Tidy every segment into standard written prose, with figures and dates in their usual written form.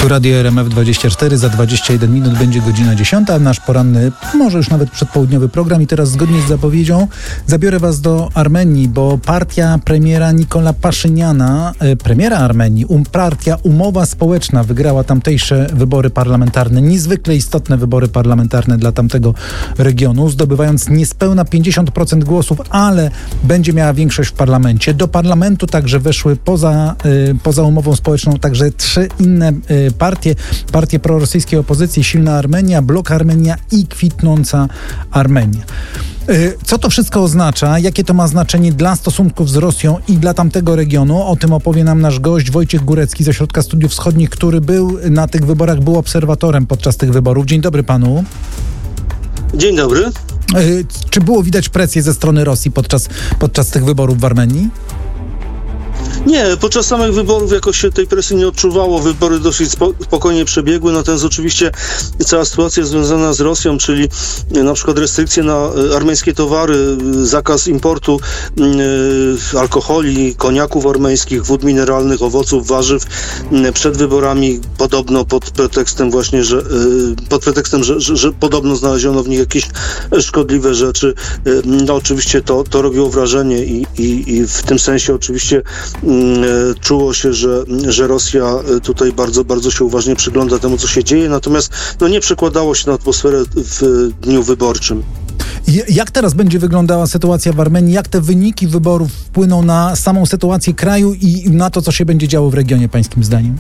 Tu Radio RMF24, za 21 minut będzie godzina 10, nasz poranny, może już nawet przedpołudniowy program i teraz zgodnie z zapowiedzią zabiorę was do Armenii, bo partia premiera Nikola Paszyniana, premiera Armenii, partia Umowa Społeczna wygrała tamtejsze wybory parlamentarne, niezwykle istotne wybory parlamentarne dla tamtego regionu, zdobywając niespełna 50% głosów, ale będzie miała większość w parlamencie. Do parlamentu także weszły poza umową społeczną także 3 inne partie prorosyjskiej opozycji, Silna Armenia, Blok Armenia i Kwitnąca Armenia. Co to wszystko oznacza? Jakie to ma znaczenie dla stosunków z Rosją i dla tamtego regionu? O tym opowie nam nasz gość Wojciech Górecki z Ośrodka Studiów Wschodnich, który był na tych wyborach, był obserwatorem podczas tych wyborów. Dzień dobry panu. Dzień dobry. Czy było widać presję ze strony Rosji podczas tych wyborów w Armenii? Nie, podczas samych wyborów jakoś się tej presji nie odczuwało. Wybory dosyć spokojnie przebiegły, natomiast oczywiście cała sytuacja związana z Rosją, czyli na przykład restrykcje na armeńskie towary, zakaz importu alkoholi, koniaków armeńskich, wód mineralnych, owoców, warzyw przed wyborami, podobno pod pretekstem właśnie, że podobno znaleziono w nich jakieś szkodliwe rzeczy. No oczywiście to robiło wrażenie i w tym sensie oczywiście czuło się, że Rosja tutaj bardzo, bardzo się uważnie przygląda temu, co się dzieje, natomiast nie przekładało się na atmosferę w dniu wyborczym. Jak teraz będzie wyglądała sytuacja w Armenii? Jak te wyniki wyborów wpłyną na samą sytuację kraju i na to, co się będzie działo w regionie, pańskim zdaniem?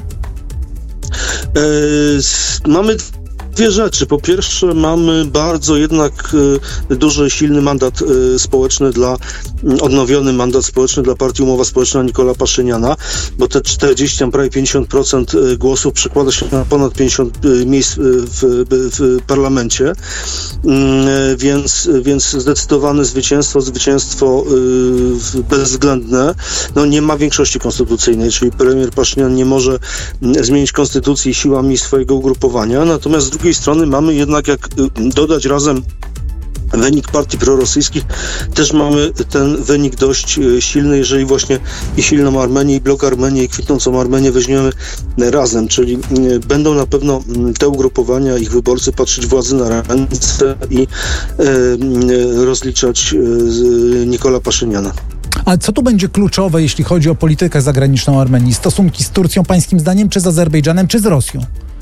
Mamy dwie rzeczy. Po pierwsze, mamy bardzo jednak duży, silny mandat społeczny odnowiony mandat społeczny dla partii Umowa Społeczna Nikola Paszyniana, bo te 40, prawie 50% głosów przekłada się na ponad 50 miejsc w parlamencie, więc zdecydowane zwycięstwo bezwzględne. Nie ma większości konstytucyjnej, czyli premier Paszynian nie może zmienić konstytucji siłami swojego ugrupowania, natomiast z drugiej strony mamy jednak, jak dodać razem wynik partii prorosyjskich, też mamy ten wynik dość silny, jeżeli właśnie i Silną Armenię, i Blok Armenię, i Kwitnącą Armenię weźmiemy razem, czyli będą na pewno te ugrupowania, ich wyborcy patrzeć władzy na ręce i rozliczać Nikola Paszyniana. A co tu będzie kluczowe, jeśli chodzi o politykę zagraniczną Armenii? Stosunki z Turcją, pańskim zdaniem, czy z Azerbejdżanem, czy z Rosją?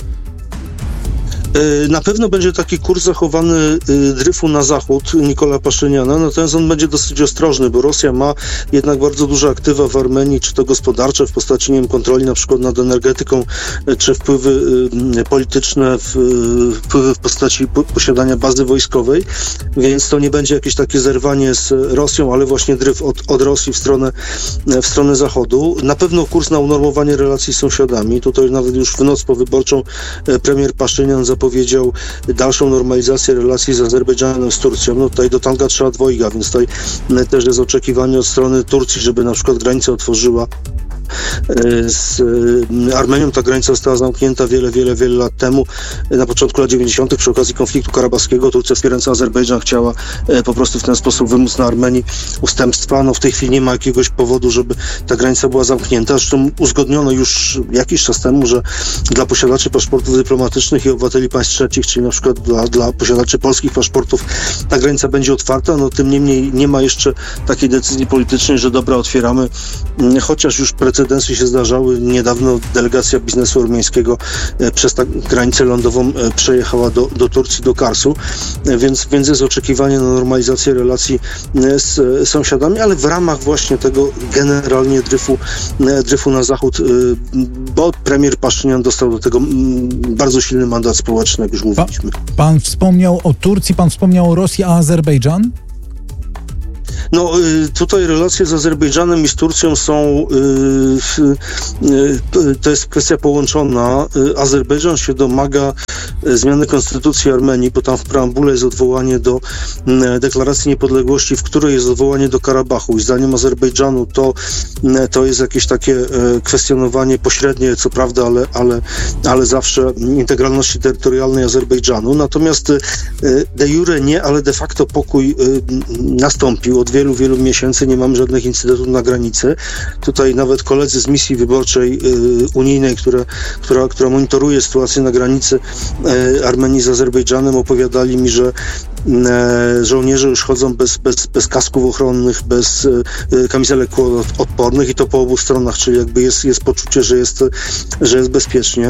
Na pewno będzie taki kurs zachowany dryfu na zachód Nikola Paszyniana, natomiast on będzie dosyć ostrożny, bo Rosja ma jednak bardzo duże aktywa w Armenii, czy to gospodarcze w postaci, kontroli na przykład nad energetyką, czy wpływy polityczne, wpływy w postaci posiadania bazy wojskowej, więc to nie będzie jakieś takie zerwanie z Rosją, ale właśnie dryf od Rosji w stronę zachodu. Na pewno kurs na unormowanie relacji z sąsiadami. Tutaj nawet już w noc powyborczą premier Paszynian zapowiedział dalszą normalizację relacji z Azerbejdżanem, z Turcją. Tutaj do tanga trzeba dwojga, więc tutaj też jest oczekiwanie od strony Turcji, żeby na przykład granicę otworzyła. Z Armenią ta granica została zamknięta wiele lat temu, na początku lat 90. przy okazji konfliktu karabaskiego. Turcja, wspierająca Azerbejdżan, chciała po prostu w ten sposób wymóc na Armenii ustępstwa. W tej chwili nie ma jakiegoś powodu, żeby ta granica była zamknięta. Zresztą uzgodniono już jakiś czas temu, że dla posiadaczy paszportów dyplomatycznych i obywateli państw trzecich, czyli na przykład dla posiadaczy polskich paszportów, ta granica będzie otwarta. Tym niemniej nie ma jeszcze takiej decyzji politycznej, że dobra, otwieramy, chociaż już precedensy się zdarzały. Niedawno delegacja biznesu armeńskiego przez granicę lądową przejechała do Turcji, do Karsu, więc jest oczekiwanie na normalizację relacji z sąsiadami, ale w ramach właśnie tego generalnie dryfu na zachód, bo premier Paszynian dostał do tego bardzo silny mandat społeczny, jak już mówiliśmy. Pan wspomniał o Turcji, pan wspomniał o Rosji, a Azerbejdżan? Tutaj relacje z Azerbejdżanem i z Turcją są, to jest kwestia połączona. Azerbejdżan się domaga zmiany konstytucji Armenii, bo tam w preambule jest odwołanie do deklaracji niepodległości, w której jest odwołanie do Karabachu i zdaniem Azerbejdżanu to jest jakieś takie kwestionowanie pośrednie, co prawda, ale zawsze integralności terytorialnej Azerbejdżanu. Natomiast de jure nie, ale de facto pokój nastąpił od wielu, wielu miesięcy nie mamy żadnych incydentów na granicy. Tutaj nawet koledzy z misji wyborczej unijnej, która monitoruje sytuację na granicy Armenii z Azerbejdżanem, opowiadali mi, że żołnierze już chodzą bez kasków ochronnych, bez kamizelek odpornych i to po obu stronach, czyli jakby jest poczucie, że jest bezpiecznie.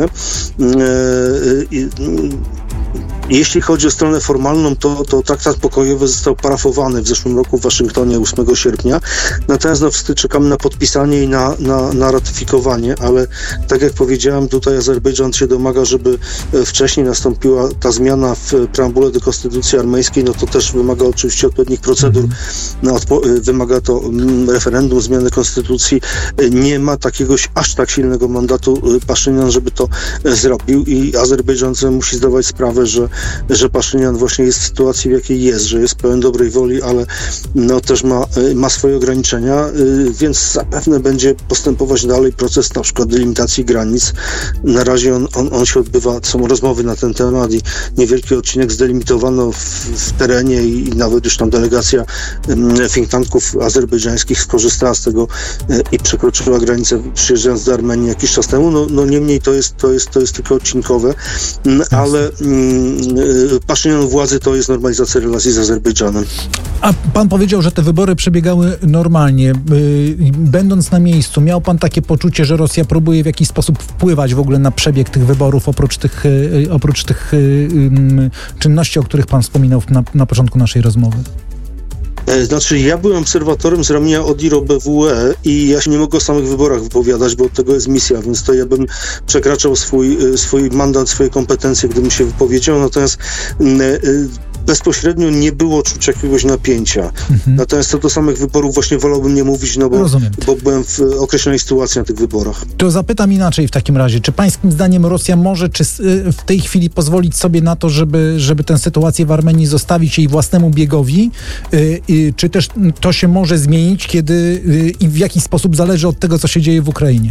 Jeśli chodzi o stronę formalną, to traktat pokojowy został parafowany w zeszłym roku w Waszyngtonie 8 sierpnia. Natomiast czekamy na podpisanie i na ratyfikowanie, ale tak jak powiedziałem, tutaj Azerbejdżan się domaga, żeby wcześniej nastąpiła ta zmiana w preambule do konstytucji armeńskiej, no to też wymaga oczywiście odpowiednich procedur. Wymaga to referendum, zmiany konstytucji. Nie ma aż tak silnego mandatu Paszynian, żeby to zrobił i Azerbejdżan musi zdawać sprawę, że Paszynian właśnie jest w sytuacji, w jakiej jest, że jest pełen dobrej woli, ale też ma swoje ograniczenia, więc zapewne będzie postępować dalej proces na przykład delimitacji granic. Na razie on się odbywa, są rozmowy na ten temat i niewielki odcinek zdelimitowano w terenie i nawet już tam delegacja think tanków azerbejdżańskich skorzystała z tego i przekroczyła granicę, przyjeżdżając do Armenii jakiś czas temu. Niemniej to jest tylko odcinkowe, ale Paszynian władzy to jest normalizacja relacji z Azerbejdżanem. A pan powiedział, że te wybory przebiegały normalnie. Będąc na miejscu, miał pan takie poczucie, że Rosja próbuje w jakiś sposób wpływać w ogóle na przebieg tych wyborów, oprócz tych czynności, o których pan wspominał na początku naszej rozmowy? Znaczy, ja byłem obserwatorem z ramienia ODIHR OBWE i ja się nie mogę o samych wyborach wypowiadać, bo od tego jest misja, więc to ja bym przekraczał swój mandat, swoje kompetencje, gdybym się wypowiedział, natomiast bezpośrednio nie było czuć jakiegoś napięcia. Natomiast co do samych wyborów właśnie wolałbym nie mówić, bo byłem w określonej sytuacji na tych wyborach. To zapytam inaczej w takim razie. Czy pańskim zdaniem Rosja może w tej chwili pozwolić sobie na to, żeby tę sytuację w Armenii zostawić jej własnemu biegowi? Czy też to się może zmienić, kiedy i w jaki sposób zależy od tego, co się dzieje w Ukrainie?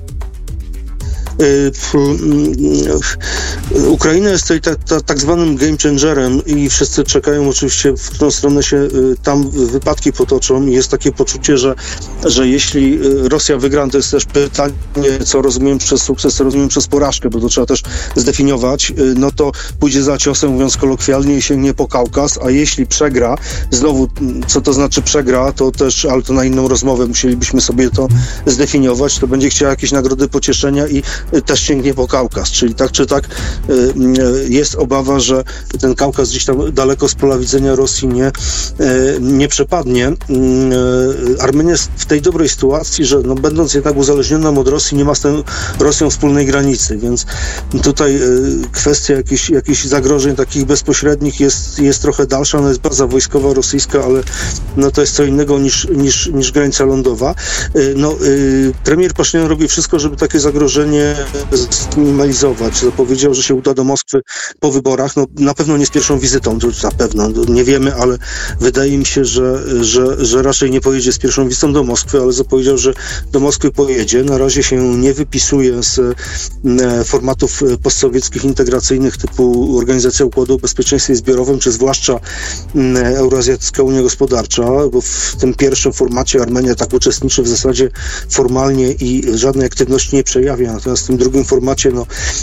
Ukraina jest tutaj tak zwanym game changerem i wszyscy czekają oczywiście, w którą stronę się tam wypadki potoczą i jest takie poczucie, że jeśli Rosja wygra, to jest też pytanie, co rozumiem przez sukces, co rozumiem przez porażkę, bo to trzeba też zdefiniować, no to pójdzie za ciosem, mówiąc kolokwialnie, i sięgnie po Kaukaz, a jeśli przegra, znowu, co to znaczy przegra, to też, ale to na inną rozmowę musielibyśmy sobie to zdefiniować, to będzie chciała jakieś nagrody pocieszenia i też sięgnie po Kaukaz, czyli tak czy tak jest obawa, że ten Kaukaz gdzieś tam daleko z pola widzenia Rosji nie przepadnie. Armenia jest w tej dobrej sytuacji, że będąc jednak uzależnioną od Rosji, nie ma z tą Rosją wspólnej granicy, więc tutaj kwestia jakichś zagrożeń takich bezpośrednich jest trochę dalsza, ona jest baza wojskowa rosyjska, ale to jest co innego niż granica lądowa. Premier Paszynian robi wszystko, żeby takie zagrożenie zminimalizować. Zapowiedział, że się uda do Moskwy po wyborach. Na pewno nie z pierwszą wizytą, to na pewno nie wiemy, ale wydaje mi się, że raczej nie pojedzie z pierwszą wizytą do Moskwy, ale zapowiedział, że do Moskwy pojedzie. Na razie się nie wypisuje z formatów postsowieckich integracyjnych typu Organizacja Układu o Bezpieczeństwie Zbiorowym, czy zwłaszcza Eurazjatycka Unia Gospodarcza, bo w tym pierwszym formacie Armenia tak uczestniczy w zasadzie formalnie i żadnej aktywności nie przejawia. Natomiast w tym drugim formacie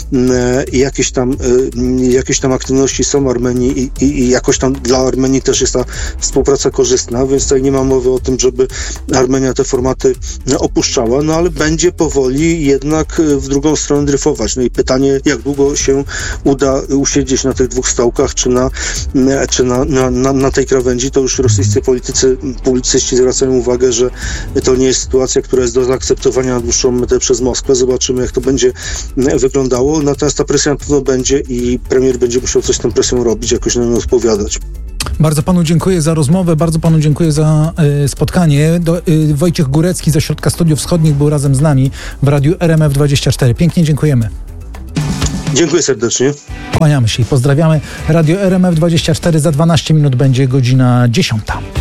jakieś tam aktywności są w Armenii i jakoś tam dla Armenii też jest ta współpraca korzystna, więc tutaj nie ma mowy o tym, żeby Armenia te formaty opuszczała, ale będzie powoli jednak w drugą stronę dryfować. I pytanie, jak długo się uda usiedzieć na tych dwóch stołkach, czy na tej krawędzi, to już rosyjscy publicyści zwracają uwagę, że to nie jest sytuacja, która jest do zaakceptowania na dłuższą metę przez Moskwę. Zobaczymy, jak to będzie wyglądało. Natomiast ta presja na pewno będzie i premier będzie musiał coś z tą presją robić, jakoś na nią odpowiadać. Bardzo panu dziękuję za rozmowę, bardzo panu dziękuję za spotkanie. Wojciech Górecki z Ośrodka Studiów Wschodnich był razem z nami w Radiu RMF24. Pięknie dziękujemy. Dziękuję serdecznie. Kłaniamy się i pozdrawiamy. Radio RMF24 za 12 minut będzie godzina 10.